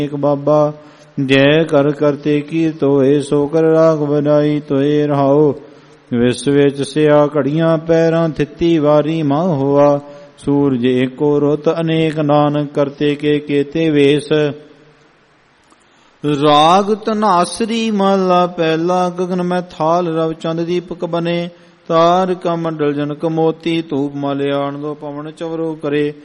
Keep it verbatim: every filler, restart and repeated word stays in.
ਇੱਕ ਬਾਬਾ ਜੈ ਕਰ ਕਰਤੇ ਕੀ ਤੋਏ ਸੋ ਕਰ ਰਾਗ ਬਨਾਈ ਤੋਏ ਰਹਾਓ। ਵਿਸ ਵਿੱਚ ਸਿਆ ਘੜੀਆਂ ਪੈਰਾਂ ਥਿੱਤੀ ਵਾਰੀ ਮਾਂ ਹੋਆ। ਸੂਰਜ ਏਕੋ ਰੁੱਤ ਅਨੇਕ ਨਾਨਕ ਕਰਤੇ ਕੇ ਕੇਤੇ ਵੇਸ। ਰਾਗ ਧਨਾਸਰੀ ਮਹਲਾ ਪਹਿਲਾ। ਗਗਨ ਮੈਂ ਥਾਲ ਰਵ ਚੰਦ ਦੀਪਕ ਬਨੇ। ਤਾਰ ਕਾ ਮੰਡਲ ਜਨਕ ਮੋਤੀ ਧੂਪ ਮਾਲਿਆਣ ਦੋ ਪਵਨ ਚਵਰੋ ਕਰੇ।